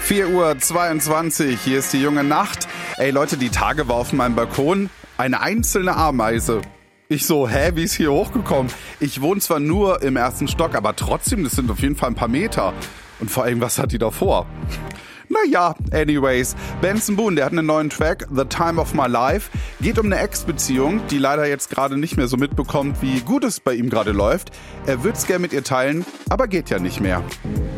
4:22 Uhr, hier ist die junge Nacht. Ey Leute, die Tage war auf meinem Balkon eine einzelne Ameise. Ich so, wie ist hier hochgekommen? Ich wohne zwar nur im ersten Stock, aber trotzdem, das sind auf jeden Fall ein paar Meter. Und vor allem, was hat die da vor? Naja, anyways, Benson Boone, der hat einen neuen Track, The Time of My Life, geht um eine Ex-Beziehung, die leider jetzt gerade nicht mehr so mitbekommt, wie gut es bei ihm gerade läuft. Er würde es gerne mit ihr teilen, aber geht ja nicht mehr.